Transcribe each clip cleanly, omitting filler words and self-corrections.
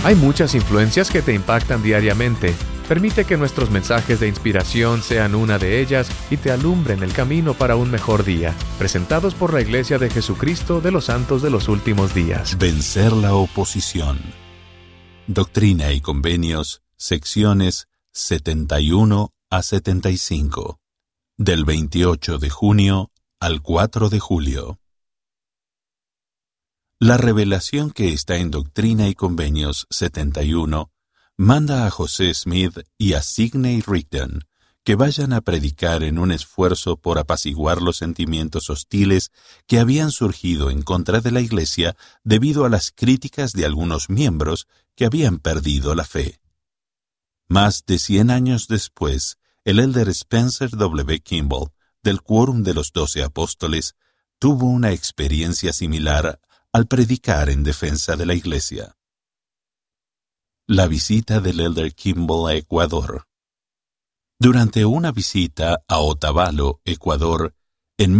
Hay muchas influencias que te impactan diariamente. Permite que nuestros mensajes de inspiración sean una de ellas y te alumbren el camino para un mejor día. Presentados por la Iglesia de Jesucristo de los Santos de los Últimos Días. Vencer la oposición. Doctrina y Convenios, secciones 71 a 75. Del 28 de junio al 4 de julio. La revelación que está en Doctrina y Convenios 71 manda a José Smith y a Sidney Rigdon que vayan a predicar en un esfuerzo por apaciguar los sentimientos hostiles que habían surgido en contra de la Iglesia debido a las críticas de algunos miembros que habían perdido la fe. Más de 100 años después, el elder Spencer W. Kimball, del Quórum de los 12 Apóstoles, tuvo una experiencia similar al predicar en defensa de la Iglesia. La visita del elder Kimball a Ecuador. Durante una visita a Otavalo, Ecuador, en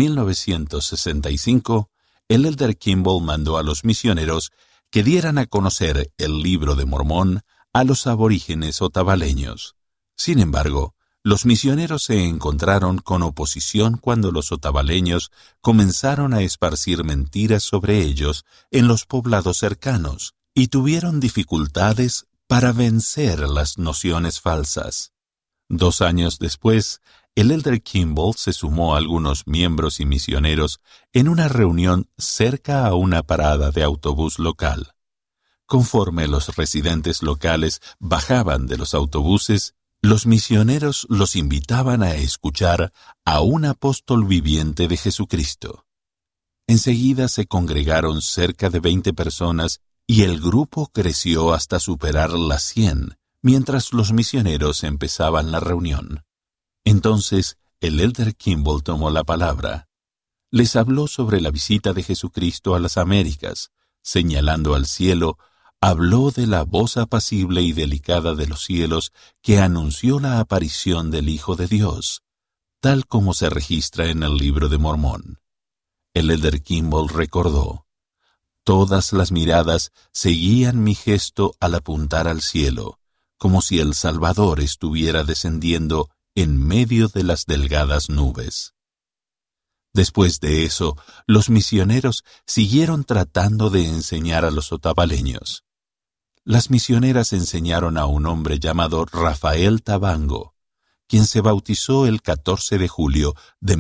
1965, el elder Kimball mandó a los misioneros que dieran a conocer el Libro de Mormón a los aborígenes otavaleños. Sin embargo, los misioneros se encontraron con oposición cuando los otavaleños comenzaron a esparcir mentiras sobre ellos en los poblados cercanos y tuvieron dificultades para vencer las nociones falsas. 2 años después, el elder Kimball se sumó a algunos miembros y misioneros en una reunión cerca a una parada de autobús local. Conforme los residentes locales bajaban de los autobuses, los misioneros los invitaban a escuchar a un apóstol viviente de Jesucristo. Enseguida se congregaron cerca de 20 personas y el grupo creció hasta superar las 100, mientras los misioneros empezaban la reunión. Entonces, el elder Kimball tomó la palabra. Les habló sobre la visita de Jesucristo a las Américas, señalando al cielo, habló de la voz apacible y delicada de los cielos que anunció la aparición del Hijo de Dios, tal como se registra en el Libro de Mormón. El elder Kimball recordó: todas las miradas seguían mi gesto al apuntar al cielo, como si el Salvador estuviera descendiendo en medio de las delgadas nubes. Después de eso, los misioneros siguieron tratando de enseñar a los otavaleños. Las misioneras enseñaron a un hombre llamado Rafael Tabango, quien se bautizó el 14 de julio de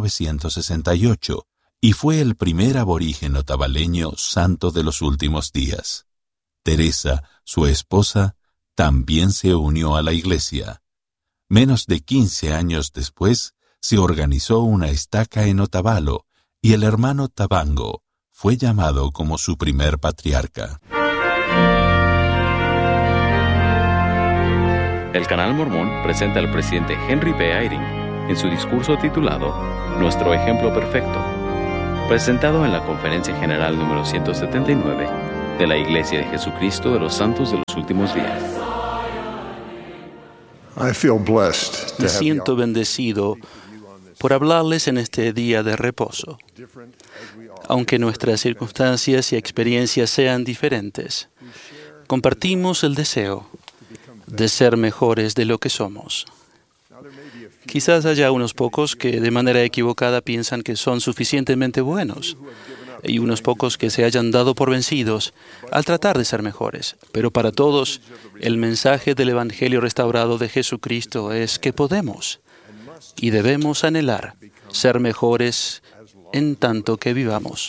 1968 y fue el primer aborigen otavaleño santo de los últimos días. Teresa, su esposa, también se unió a la iglesia. Menos de 15 años después, se organizó una estaca en Otavalo y el hermano Tabango fue llamado como su primer patriarca. El Canal Mormón presenta al presidente Henry B. Eyring en su discurso titulado Nuestro Ejemplo Perfecto, presentado en la Conferencia General número 179 de la Iglesia de Jesucristo de los Santos de los Últimos Días. Me siento bendecido por hablarles en este día de reposo. Aunque nuestras circunstancias y experiencias sean diferentes, compartimos el deseo de ser mejores de lo que somos. Quizás haya unos pocos que de manera equivocada piensan que son suficientemente buenos y unos pocos que se hayan dado por vencidos al tratar de ser mejores. Pero para todos, el mensaje del Evangelio restaurado de Jesucristo es que podemos y debemos anhelar ser mejores en tanto que vivamos.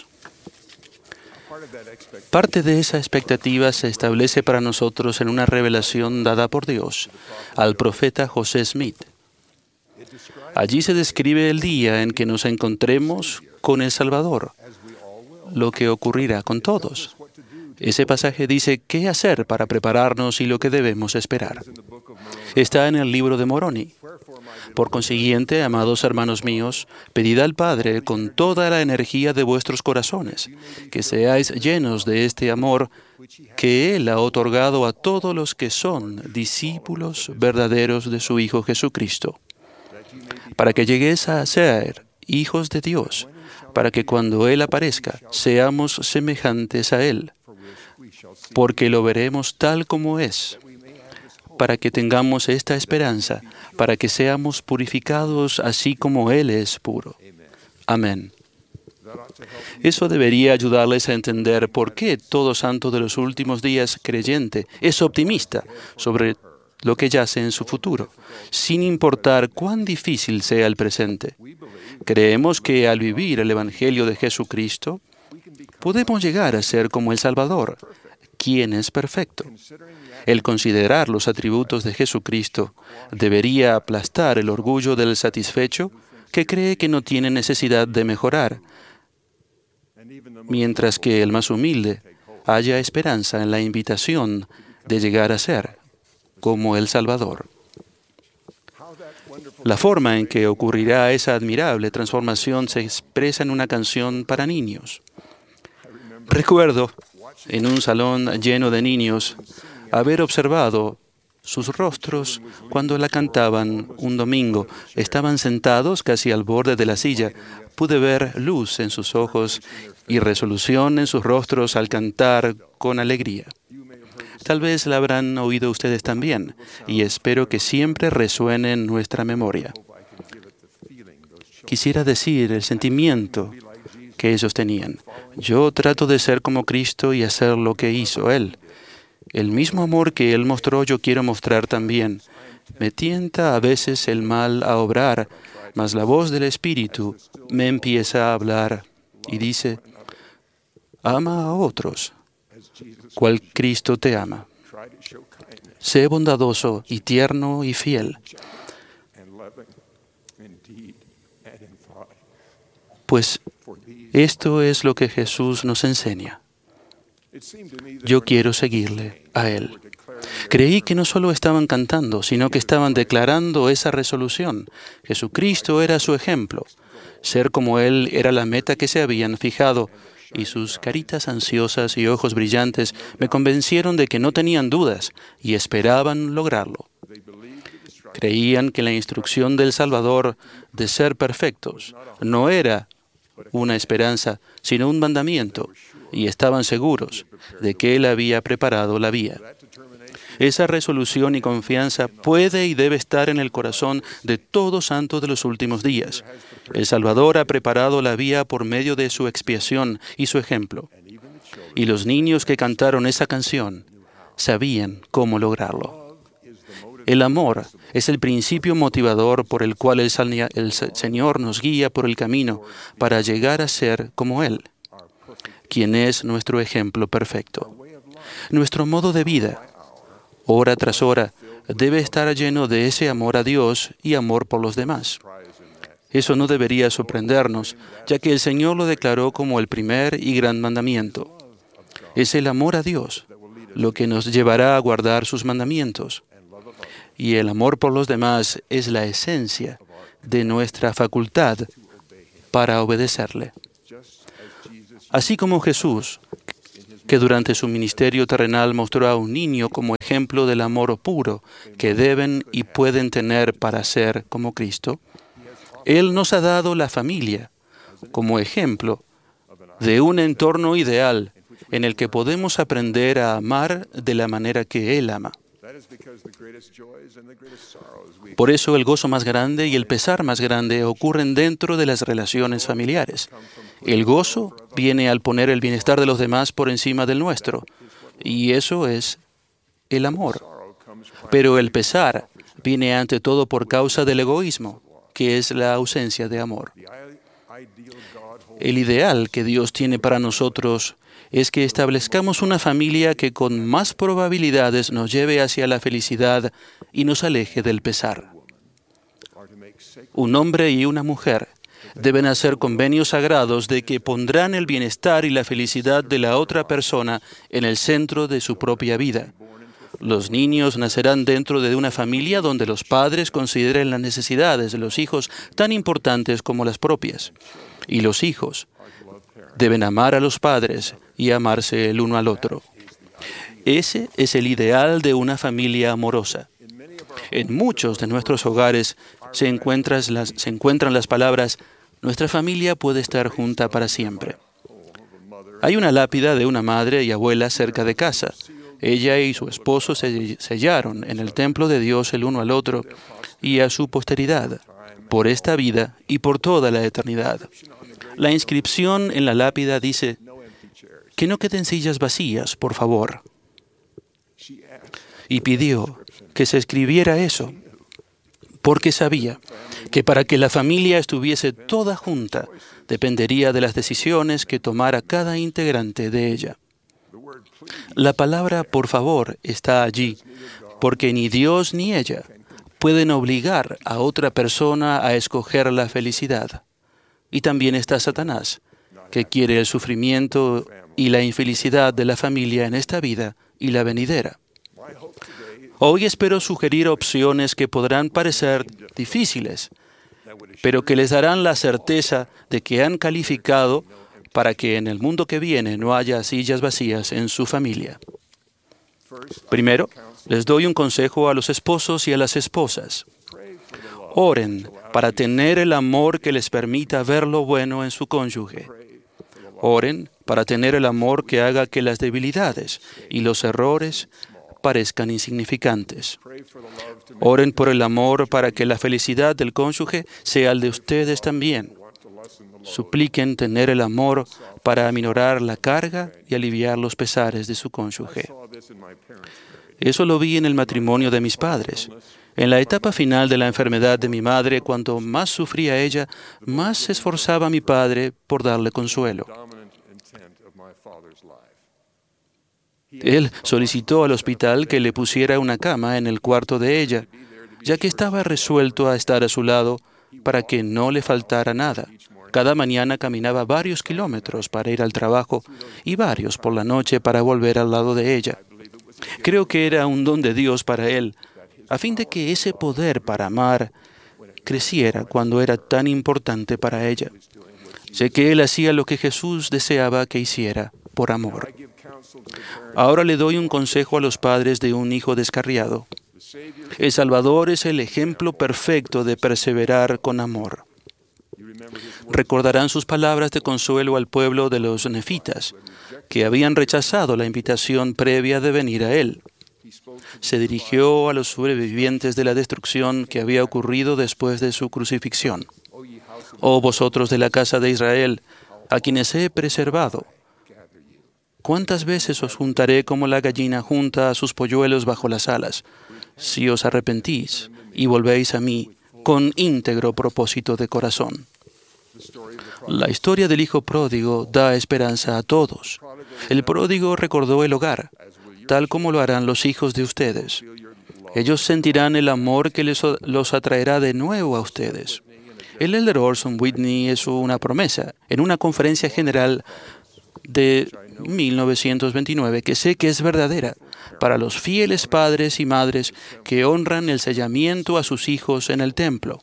Parte de esa expectativa se establece para nosotros en una revelación dada por Dios al profeta José Smith. Allí se describe el día en que nos encontremos con el Salvador, lo que ocurrirá con todos. Ese pasaje dice qué hacer para prepararnos y lo que debemos esperar. Está en el libro de Moroni. Por consiguiente, amados hermanos míos, pedid al Padre con toda la energía de vuestros corazones, que seáis llenos de este amor que Él ha otorgado a todos los que son discípulos verdaderos de su Hijo Jesucristo, para que lleguéis a ser hijos de Dios, para que cuando Él aparezca seamos semejantes a Él, porque lo veremos tal como es, para que tengamos esta esperanza, para que seamos purificados así como Él es puro. Amén. Eso debería ayudarles a entender por qué todo santo de los últimos días creyente es optimista sobre lo que yace en su futuro, sin importar cuán difícil sea el presente. Creemos que al vivir el Evangelio de Jesucristo, podemos llegar a ser como el Salvador, quien es perfecto. El considerar los atributos de Jesucristo debería aplastar el orgullo del satisfecho que cree que no tiene necesidad de mejorar, mientras que el más humilde haya esperanza en la invitación de llegar a ser como el Salvador. La forma en que ocurrirá esa admirable transformación se expresa en una canción para niños. Recuerdo, en un salón lleno de niños, haber observado sus rostros cuando la cantaban un domingo. Estaban sentados casi al borde de la silla. Pude ver luz en sus ojos y resolución en sus rostros al cantar con alegría. Tal vez la habrán oído ustedes también, y espero que siempre resuene en nuestra memoria. Quisiera decir el sentimiento que ellos tenían. Yo trato de ser como Cristo y hacer lo que hizo Él. El mismo amor que Él mostró, yo quiero mostrar también. Me tienta a veces el mal a obrar, mas la voz del Espíritu me empieza a hablar y dice, ama a otros, cual Cristo te ama. Sé bondadoso y tierno y fiel, pues esto es lo que Jesús nos enseña. Yo quiero seguirle a Él. Creí que no solo estaban cantando, sino que estaban declarando esa resolución. Jesucristo era su ejemplo. Ser como Él era la meta que se habían fijado, y sus caritas ansiosas y ojos brillantes me convencieron de que no tenían dudas y esperaban lograrlo. Creían que la instrucción del Salvador de ser perfectos no era una esperanza, sino un mandamiento, y estaban seguros de que Él había preparado la vía. Esa resolución y confianza puede y debe estar en el corazón de todo santo de los últimos días. El Salvador ha preparado la vía por medio de su expiación y su ejemplo. Y los niños que cantaron esa canción sabían cómo lograrlo. El amor es el principio motivador por el cual el Señor nos guía por el camino para llegar a ser como Él, quien es nuestro ejemplo perfecto. Nuestro modo de vida, hora tras hora, debe estar lleno de ese amor a Dios y amor por los demás. Eso no debería sorprendernos, ya que el Señor lo declaró como el primer y gran mandamiento. Es el amor a Dios lo que nos llevará a guardar sus mandamientos. Y el amor por los demás es la esencia de nuestra facultad para obedecerle. Así como Jesús, que durante su ministerio terrenal mostró a un niño como ejemplo del amor puro que deben y pueden tener para ser como Cristo, Él nos ha dado la familia como ejemplo de un entorno ideal en el que podemos aprender a amar de la manera que Él ama. Por eso el gozo más grande y el pesar más grande ocurren dentro de las relaciones familiares. El gozo viene al poner el bienestar de los demás por encima del nuestro, y eso es el amor. Pero el pesar viene ante todo por causa del egoísmo, que es la ausencia de amor. El ideal que Dios tiene para nosotros es que establezcamos una familia que con más probabilidades nos lleve hacia la felicidad y nos aleje del pesar. Un hombre y una mujer deben hacer convenios sagrados de que pondrán el bienestar y la felicidad de la otra persona en el centro de su propia vida. Los niños nacerán dentro de una familia donde los padres consideren las necesidades de los hijos tan importantes como las propias. Y los hijos deben amar a los padres y amarse el uno al otro. Ese es el ideal de una familia amorosa. En muchos de nuestros hogares se encuentran las palabras, nuestra familia puede estar junta para siempre. Hay una lápida de una madre y abuela cerca de casa. Ella y su esposo se sellaron en el templo de Dios el uno al otro y a su posteridad, por esta vida y por toda la eternidad. La inscripción en la lápida dice: que no queden sillas vacías, por favor. Y pidió que se escribiera eso, porque sabía que para que la familia estuviese toda junta, dependería de las decisiones que tomara cada integrante de ella. La palabra por favor está allí, porque ni Dios ni ella pueden obligar a otra persona a escoger la felicidad. Y también está Satanás, que quiere el sufrimiento y la infelicidad de la familia en esta vida y la venidera. Hoy espero sugerir opciones que podrán parecer difíciles, pero que les darán la certeza de que han calificado para que en el mundo que viene no haya sillas vacías en su familia. Primero, les doy un consejo a los esposos y a las esposas. Oren para tener el amor que les permita ver lo bueno en su cónyuge. Oren para tener el amor que haga que las debilidades y los errores parezcan insignificantes. Oren por el amor para que la felicidad del cónyuge sea el de ustedes también. Supliquen tener el amor para aminorar la carga y aliviar los pesares de su cónyuge. Eso lo vi en el matrimonio de mis padres. En la etapa final de la enfermedad de mi madre, cuanto más sufría ella, más se esforzaba mi padre por darle consuelo. Él solicitó al hospital que le pusiera una cama en el cuarto de ella, ya que estaba resuelto a estar a su lado para que no le faltara nada. Cada mañana caminaba varios kilómetros para ir al trabajo y varios por la noche para volver al lado de ella. Creo que era un don de Dios para él, a fin de que ese poder para amar creciera cuando era tan importante para ella. Sé que él hacía lo que Jesús deseaba que hiciera por amor. Ahora le doy un consejo a los padres de un hijo descarriado. El Salvador es el ejemplo perfecto de perseverar con amor. Recordarán sus palabras de consuelo al pueblo de los nefitas, que habían rechazado la invitación previa de venir a él. Se dirigió a los sobrevivientes de la destrucción que había ocurrido después de su crucifixión. Oh vosotros de la casa de Israel, a quienes he preservado, ¿cuántas veces os juntaré como la gallina junta a sus polluelos bajo las alas, si os arrepentís y volvéis a mí con íntegro propósito de corazón? La historia del hijo pródigo da esperanza a todos. El pródigo recordó el hogar, tal como lo harán los hijos de ustedes. Ellos sentirán el amor que los atraerá de nuevo a ustedes. El elder Orson Whitney hizo una promesa en una conferencia general de 1929 que sé que es verdadera para los fieles padres y madres que honran el sellamiento a sus hijos en el templo.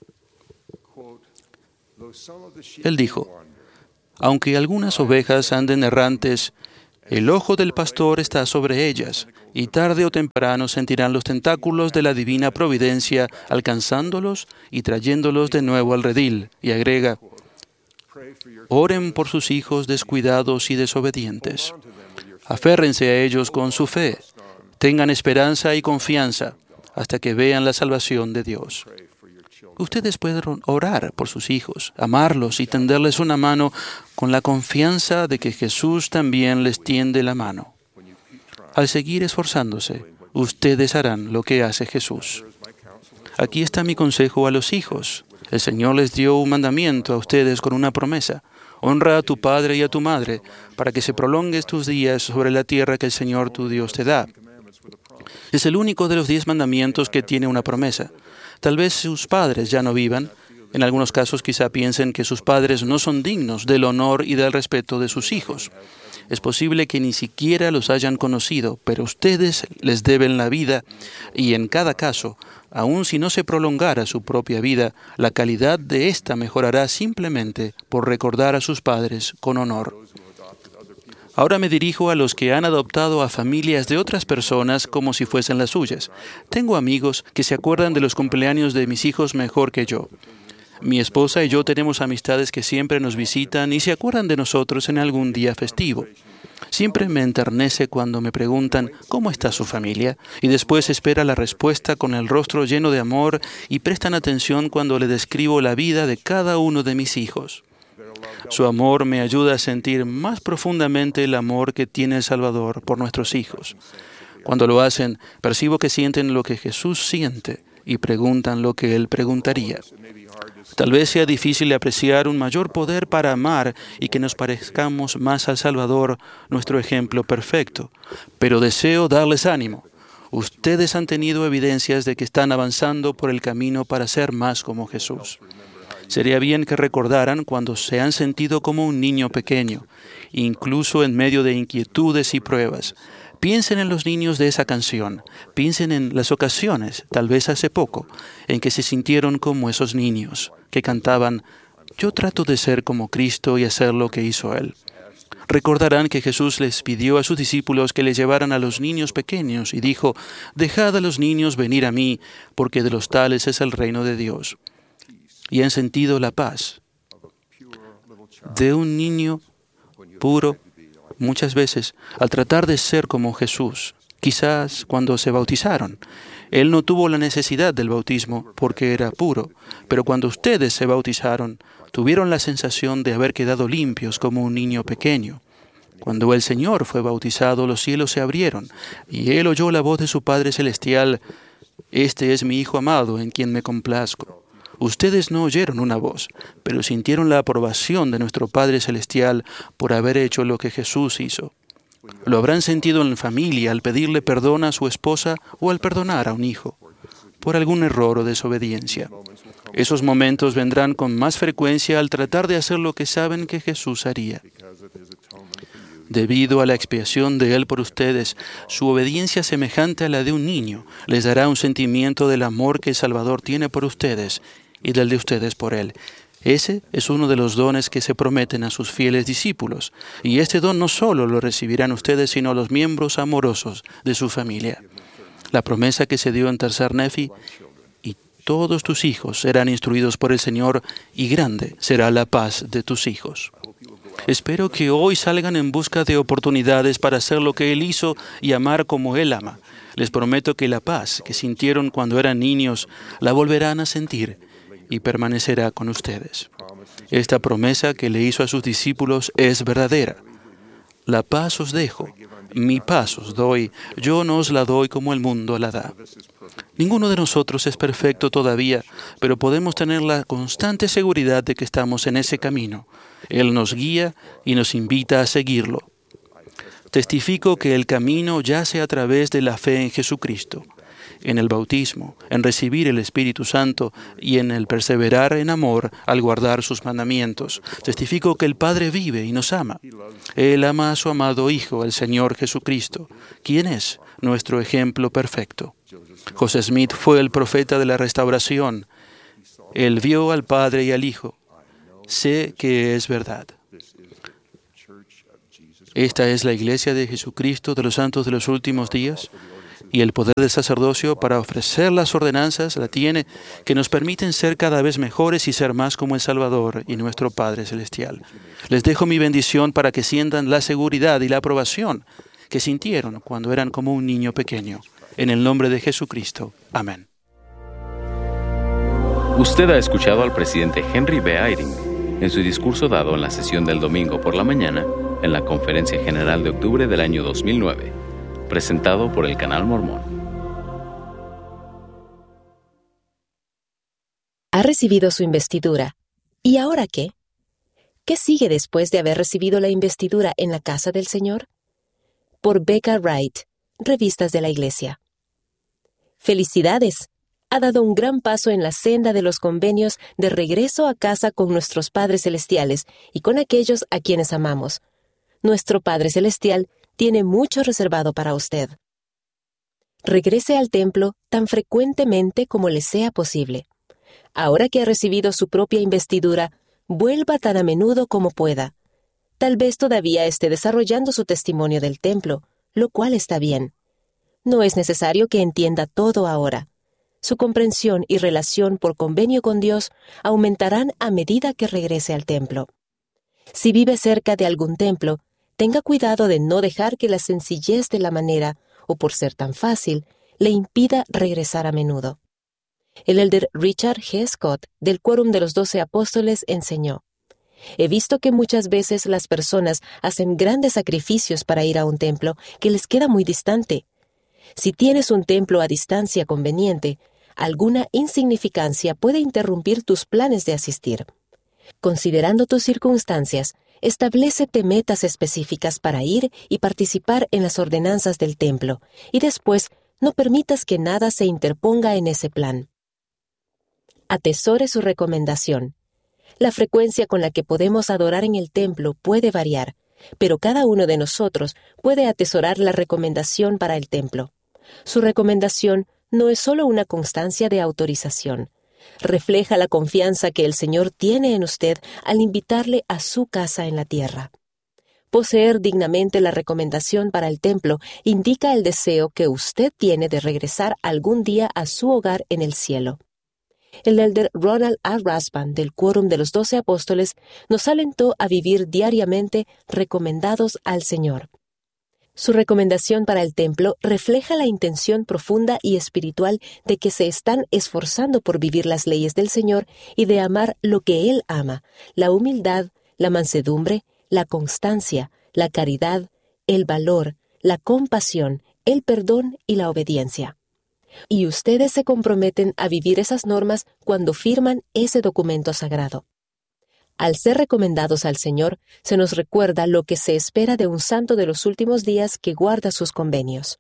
Él dijo: aunque algunas ovejas anden errantes, el ojo del pastor está sobre ellas, y tarde o temprano sentirán los tentáculos de la divina providencia alcanzándolos y trayéndolos de nuevo al redil. Y agrega: oren por sus hijos descuidados y desobedientes. Aférrense a ellos con su fe. Tengan esperanza y confianza hasta que vean la salvación de Dios. Ustedes pueden orar por sus hijos, amarlos y tenderles una mano con la confianza de que Jesús también les tiende la mano. Al seguir esforzándose, ustedes harán lo que hace Jesús. Aquí está mi consejo a los hijos. El Señor les dio un mandamiento a ustedes con una promesa. Honra a tu padre y a tu madre, para que se prolonguen tus días sobre la tierra que el Señor tu Dios te da. Es el único de los 10 mandamientos que tiene una promesa. Tal vez sus padres ya no vivan. En algunos casos quizá piensen que sus padres no son dignos del honor y del respeto de sus hijos. Es posible que ni siquiera los hayan conocido, pero ustedes les deben la vida y en cada caso, aun si no se prolongara su propia vida, la calidad de ésta mejorará simplemente por recordar a sus padres con honor. Ahora me dirijo a los que han adoptado a familias de otras personas como si fuesen las suyas. Tengo amigos que se acuerdan de los cumpleaños de mis hijos mejor que yo. Mi esposa y yo tenemos amistades que siempre nos visitan y se acuerdan de nosotros en algún día festivo. Siempre me enternece cuando me preguntan ¿cómo está su familia? Y después espera la respuesta con el rostro lleno de amor y prestan atención cuando le describo la vida de cada uno de mis hijos. Su amor me ayuda a sentir más profundamente el amor que tiene el Salvador por nuestros hijos. Cuando lo hacen, percibo que sienten lo que Jesús siente y preguntan lo que Él preguntaría. Tal vez sea difícil de apreciar un mayor poder para amar y que nos parezcamos más al Salvador, nuestro ejemplo perfecto. Pero deseo darles ánimo. Ustedes han tenido evidencias de que están avanzando por el camino para ser más como Jesús. Sería bien que recordaran cuando se han sentido como un niño pequeño, incluso en medio de inquietudes y pruebas. Piensen en los niños de esa canción. Piensen en las ocasiones, tal vez hace poco, en que se sintieron como esos niños, que cantaban, «Yo trato de ser como Cristo y hacer lo que hizo Él». Recordarán que Jesús les pidió a sus discípulos que les llevaran a los niños pequeños y dijo, «Dejad a los niños venir a mí, porque de los tales es el reino de Dios». Y han sentido la paz de un niño puro. Muchas veces, al tratar de ser como Jesús, quizás cuando se bautizaron, Él no tuvo la necesidad del bautismo porque era puro, pero cuando ustedes se bautizaron, tuvieron la sensación de haber quedado limpios como un niño pequeño. Cuando el Señor fue bautizado, los cielos se abrieron y Él oyó la voz de su Padre Celestial, «Este es mi Hijo amado en quien me complazco». Ustedes no oyeron una voz, pero sintieron la aprobación de nuestro Padre Celestial por haber hecho lo que Jesús hizo. Lo habrán sentido en familia al pedirle perdón a su esposa o al perdonar a un hijo por algún error o desobediencia. Esos momentos vendrán con más frecuencia al tratar de hacer lo que saben que Jesús haría. Debido a la expiación de Él por ustedes, su obediencia semejante a la de un niño les dará un sentimiento del amor que el Salvador tiene por ustedes y del de ustedes por Él. Ese es uno de los dones que se prometen a sus fieles discípulos, y este don no solo lo recibirán ustedes, sino los miembros amorosos de su familia. La promesa que se dio en Tercer Nefi, y todos tus hijos serán instruidos por el Señor, y grande será la paz de tus hijos. Espero que hoy salgan en busca de oportunidades para hacer lo que Él hizo y amar como Él ama. Les prometo que la paz que sintieron cuando eran niños la volverán a sentir y permanecerá con ustedes. Esta promesa que le hizo a sus discípulos es verdadera. La paz os dejo, mi paz os doy, yo no os la doy como el mundo la da. Ninguno de nosotros es perfecto todavía, pero podemos tener la constante seguridad de que estamos en ese camino. Él nos guía y nos invita a seguirlo. Testifico que el camino yace a través de la fe en Jesucristo, en el bautismo, en recibir el Espíritu Santo y en el perseverar en amor al guardar sus mandamientos. Testifico que el Padre vive y nos ama. Él ama a su amado Hijo, el Señor Jesucristo, quien es nuestro ejemplo perfecto. José Smith fue el profeta de la restauración. Él vio al Padre y al Hijo. Sé que es verdad. Esta es la Iglesia de Jesucristo de los Santos de los Últimos Días, y el poder del sacerdocio para ofrecer las ordenanzas la tiene, que nos permiten ser cada vez mejores y ser más como el Salvador y nuestro Padre Celestial. Les dejo mi bendición para que sientan la seguridad y la aprobación que sintieron cuando eran como un niño pequeño. En el nombre de Jesucristo. Amén. Usted ha escuchado al presidente Henry B. Eyring en su discurso dado en la sesión del domingo por la mañana en la Conferencia General de octubre del año 2009, presentado por el Canal Mormón. Ha recibido su investidura. ¿Y ahora qué? ¿Qué sigue después de haber recibido la investidura en la casa del Señor? Por Becca Wright, Revistas de la Iglesia. ¡Felicidades! Ha dado un gran paso en la senda de los convenios de regreso a casa con nuestros padres celestiales y con aquellos a quienes amamos. Nuestro Padre Celestial tiene mucho reservado para usted. Regrese al templo tan frecuentemente como le sea posible. Ahora que ha recibido su propia investidura, vuelva tan a menudo como pueda. Tal vez todavía esté desarrollando su testimonio del templo, lo cual está bien. No es necesario que entienda todo ahora. Su comprensión y relación por convenio con Dios aumentarán a medida que regrese al templo. Si vive cerca de algún templo, tenga cuidado de no dejar que la sencillez de la manera, o por ser tan fácil, le impida regresar a menudo. El elder Richard G. Scott, del Quórum de los 12 Apóstoles, enseñó: «He visto que muchas veces las personas hacen grandes sacrificios para ir a un templo que les queda muy distante. Si tienes un templo a distancia conveniente, alguna insignificancia puede interrumpir tus planes de asistir. Considerando tus circunstancias, establécete metas específicas para ir y participar en las ordenanzas del templo, y después no permitas que nada se interponga en ese plan». Atesore su recomendación. La frecuencia con la que podemos adorar en el templo puede variar, pero cada uno de nosotros puede atesorar la recomendación para el templo. Su recomendación no es solo una constancia de autorización. Refleja la confianza que el Señor tiene en usted al invitarle a su casa en la tierra. Poseer dignamente la recomendación para el templo indica el deseo que usted tiene de regresar algún día a su hogar en el cielo. El elder Ronald A. Rasband, del Quórum de los 12 Apóstoles, nos alentó a vivir diariamente recomendados al Señor. Su recomendación para el templo refleja la intención profunda y espiritual de que se están esforzando por vivir las leyes del Señor y de amar lo que Él ama: la humildad, la mansedumbre, la constancia, la caridad, el valor, la compasión, el perdón y la obediencia. Y ustedes se comprometen a vivir esas normas cuando firman ese documento sagrado. Al ser recomendados al Señor, se nos recuerda lo que se espera de un santo de los últimos días que guarda sus convenios.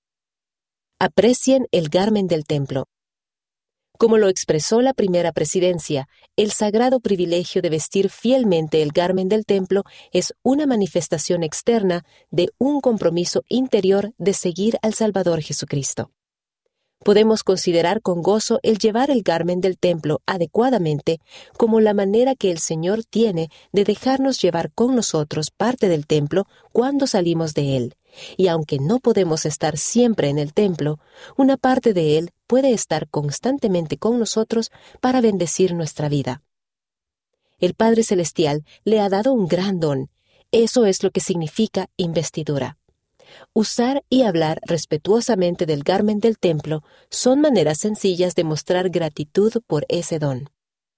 Aprecien el garmen del templo. Como lo expresó la primera presidencia, el sagrado privilegio de vestir fielmente el garmen del templo es una manifestación externa de un compromiso interior de seguir al Salvador Jesucristo. Podemos considerar con gozo el llevar el garmen del templo adecuadamente como la manera que el Señor tiene de dejarnos llevar con nosotros parte del templo cuando salimos de él. Y aunque no podemos estar siempre en el templo, una parte de él puede estar constantemente con nosotros para bendecir nuestra vida. El Padre Celestial le ha dado un gran don. Eso es lo que significa investidura. Usar y hablar respetuosamente del garmen del templo son maneras sencillas de mostrar gratitud por ese don.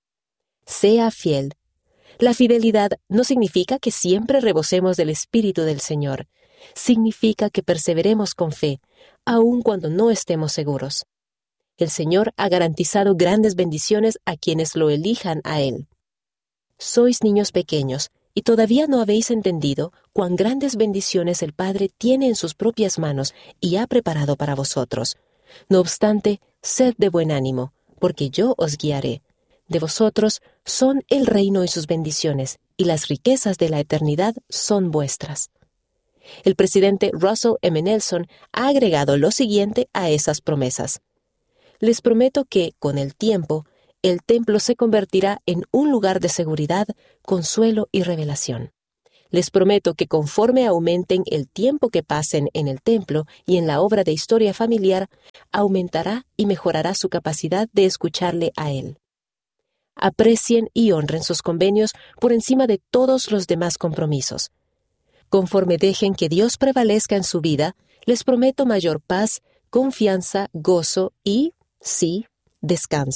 Sea fiel. La fidelidad no significa que siempre rebosemos del Espíritu del Señor. Significa que perseveremos con fe, aun cuando no estemos seguros. El Señor ha garantizado grandes bendiciones a quienes lo elijan a Él. Sois niños pequeños, y todavía no habéis entendido cuán grandes bendiciones el Padre tiene en sus propias manos y ha preparado para vosotros. No obstante, sed de buen ánimo, porque yo os guiaré. De vosotros son el reino y sus bendiciones, y las riquezas de la eternidad son vuestras. El presidente Russell M. Nelson ha agregado lo siguiente a esas promesas. Les prometo que, con el tiempo, el templo se convertirá en un lugar de seguridad, consuelo y revelación. Les prometo que conforme aumenten el tiempo que pasen en el templo y en la obra de historia familiar, aumentará y mejorará su capacidad de escucharle a Él. Aprecien y honren sus convenios por encima de todos los demás compromisos. Conforme dejen que Dios prevalezca en su vida, les prometo mayor paz, confianza, gozo y, sí, descanso.